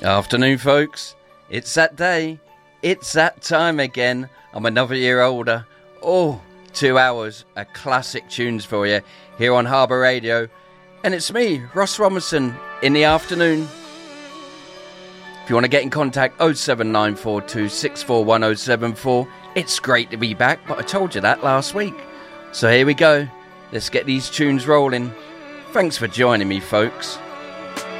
Afternoon, folks. It's that day. It's that time again. I'm another year older. Oh, 2 hours of classic tunes for you here on Harbour Radio. And it's me, Ross Robinson, in the afternoon. If you want to get in contact, 07942 641074. It's great to be back, but I told you that last week. So here we go. Let's get these tunes rolling. Thanks for joining me, folks.